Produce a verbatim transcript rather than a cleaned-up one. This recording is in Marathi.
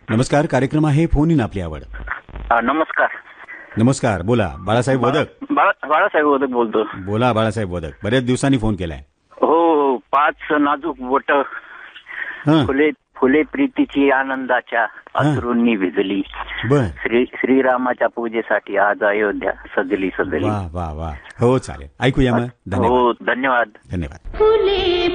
नमस्कार. कार्यक्रम आहे फोन इन आपली आवड. हा, नमस्कार. नमस्कार. बोला बाळासाहेब वदक. बाळा- बाळासाहेब वदक बोलतो. बोला बाळासाहेब वदक. बऱ्याच दिवसांनी फोन केलाय. हो, पाच नाजूक बोट हं. फुले फुले प्रीतीची आनंदाच्या अश्रूंनी भिजली. बर. श्री श्रीरामाच्या पूजेसाठी आज अयोध्या सजली सजली. वा वा वा. हो चालेल. ऐकूया मग. धन्यवाद. हो, धन्यवाद. धन्यवाद.